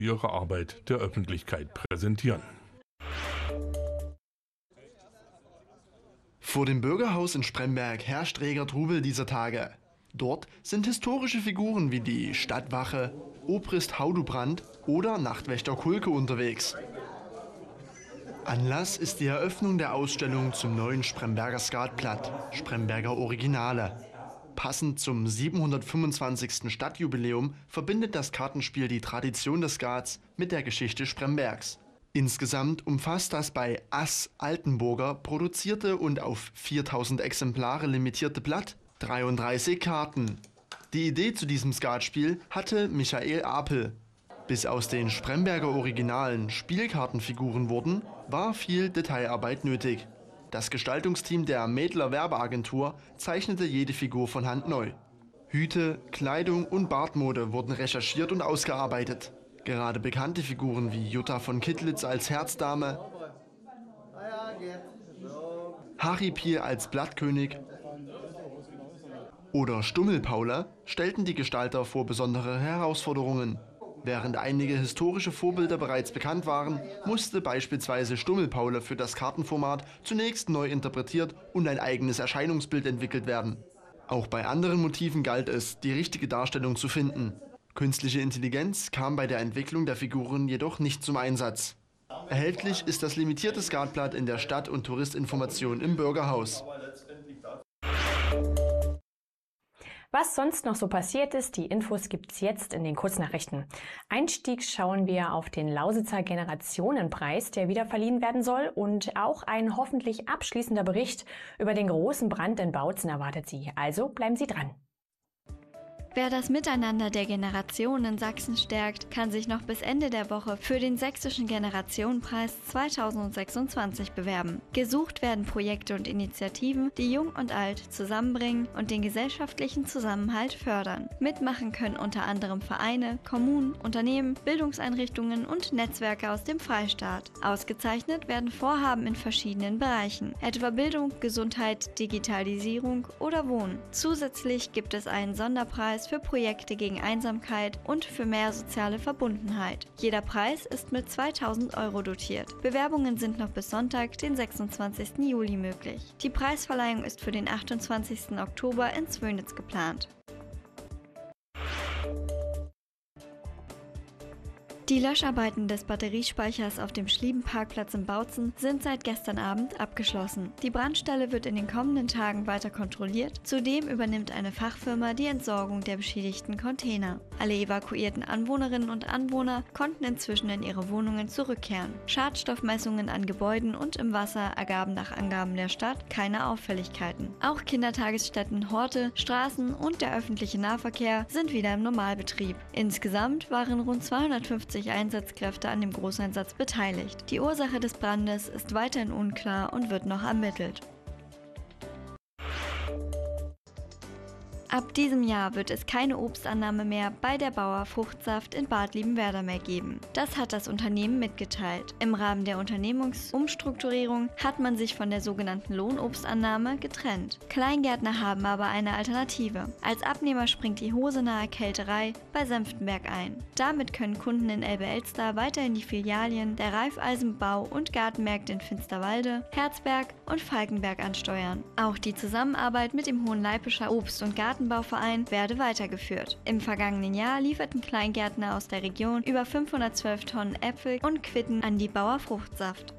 ihre Arbeit der Öffentlichkeit präsentieren. Vor dem Bürgerhaus in Spremberg herrscht reger Trubel dieser Tage. Dort sind historische Figuren wie die Stadtwache, Obrist Haudubrand oder Nachtwächter Kulke unterwegs. Anlass ist die Eröffnung der Ausstellung zum neuen Spremberger Skatblatt, Spremberger Originale. Passend zum 725. Stadtjubiläum verbindet das Kartenspiel die Tradition des Skats mit der Geschichte Sprembergs. Insgesamt umfasst das bei Ass Altenburger produzierte und auf 4000 Exemplare limitierte Blatt 33 Karten. Die Idee zu diesem Skatspiel hatte Michael Apel. Bis aus den Spremberger Originalen Spielkartenfiguren wurden, war viel Detailarbeit nötig. Das Gestaltungsteam der Mädler Werbeagentur zeichnete jede Figur von Hand neu. Hüte, Kleidung und Bartmode wurden recherchiert und ausgearbeitet. Gerade bekannte Figuren wie Jutta von Kittlitz als Herzdame, Harry Piel als Blattkönig oder Stummelpaula stellten die Gestalter vor besondere Herausforderungen. Während einige historische Vorbilder bereits bekannt waren, musste beispielsweise Stummelpaula für das Kartenformat zunächst neu interpretiert und ein eigenes Erscheinungsbild entwickelt werden. Auch bei anderen Motiven galt es, die richtige Darstellung zu finden. Künstliche Intelligenz kam bei der Entwicklung der Figuren jedoch nicht zum Einsatz. Erhältlich ist das limitierte Skatblatt in der Stadt- und Touristinformation im Bürgerhaus. Was sonst noch so passiert ist, die Infos gibt's jetzt in den Kurznachrichten. Einstieg schauen wir auf den Lausitzer Generationenpreis, der wieder verliehen werden soll, und auch ein hoffentlich abschließender Bericht über den großen Brand in Bautzen erwartet Sie. Also bleiben Sie dran. Wer das Miteinander der Generationen in Sachsen stärkt, kann sich noch bis Ende der Woche für den Sächsischen Generationenpreis 2026 bewerben. Gesucht werden Projekte und Initiativen, die Jung und Alt zusammenbringen und den gesellschaftlichen Zusammenhalt fördern. Mitmachen können unter anderem Vereine, Kommunen, Unternehmen, Bildungseinrichtungen und Netzwerke aus dem Freistaat. Ausgezeichnet werden Vorhaben in verschiedenen Bereichen, etwa Bildung, Gesundheit, Digitalisierung oder Wohnen. Zusätzlich gibt es einen Sonderpreis für Projekte gegen Einsamkeit und für mehr soziale Verbundenheit. Jeder Preis ist mit 2000 € dotiert. Bewerbungen sind noch bis Sonntag, den 26. Juli möglich. Die Preisverleihung ist für den 28. Oktober in Zwönitz geplant. Die Löscharbeiten des Batteriespeichers auf dem Schliebenparkplatz in Bautzen sind seit gestern Abend abgeschlossen. Die Brandstelle wird in den kommenden Tagen weiter kontrolliert. Zudem übernimmt eine Fachfirma die Entsorgung der beschädigten Container. Alle evakuierten Anwohnerinnen und Anwohner konnten inzwischen in ihre Wohnungen zurückkehren. Schadstoffmessungen an Gebäuden und im Wasser ergaben nach Angaben der Stadt keine Auffälligkeiten. Auch Kindertagesstätten, Horte, Straßen und der öffentliche Nahverkehr sind wieder im Normalbetrieb. Insgesamt waren rund 250 Einsatzkräfte an dem Großeinsatz beteiligt. Die Ursache des Brandes ist weiterhin unklar und wird noch ermittelt. Ab diesem Jahr wird es keine Obstannahme mehr bei der Bauer Fruchtsaft in Bad Liebenwerda mehr geben. Das hat das Unternehmen mitgeteilt. Im Rahmen der Unternehmensumstrukturierung hat man sich von der sogenannten Lohnobstannahme getrennt. Kleingärtner haben aber eine Alternative. Als Abnehmer springt die Hosenahe Kälterei bei Senftenberg ein. Damit können Kunden in Elbe-Elster weiterhin die Filialien der Raiffeisenbau- und Gartenmärkte in Finsterwalde, Herzberg und Falkenberg ansteuern. Auch die Zusammenarbeit mit dem Hohenleipischer Obst- und Gartenbauverein werde weitergeführt. Im vergangenen Jahr lieferten Kleingärtner aus der Region über 512 Tonnen Äpfel und Quitten an die Bauer Fruchtsaft.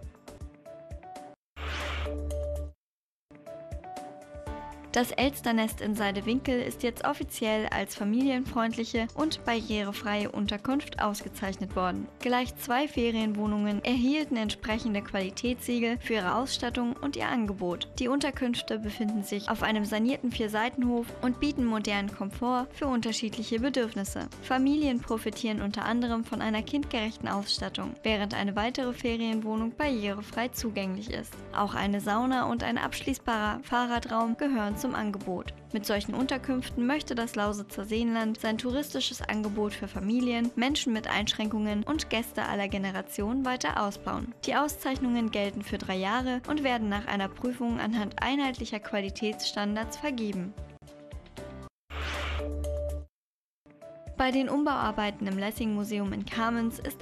Das Elsternest in Seidewinkel ist jetzt offiziell als familienfreundliche und barrierefreie Unterkunft ausgezeichnet worden. Gleich 2 Ferienwohnungen erhielten entsprechende Qualitätssiegel für ihre Ausstattung und ihr Angebot. Die Unterkünfte befinden sich auf einem sanierten 4-Seitenhof und bieten modernen Komfort für unterschiedliche Bedürfnisse. Familien profitieren unter anderem von einer kindgerechten Ausstattung, während eine weitere Ferienwohnung barrierefrei zugänglich ist. Auch eine Sauna und ein abschließbarer Fahrradraum gehören zum Angebot. Mit solchen Unterkünften möchte das Lausitzer Seenland sein touristisches Angebot für Familien, Menschen mit Einschränkungen und Gäste aller Generationen weiter ausbauen. Die Auszeichnungen gelten für 3 Jahre und werden nach einer Prüfung anhand einheitlicher Qualitätsstandards vergeben. Bei den Umbauarbeiten im Lessing-Museum in Kamenz ist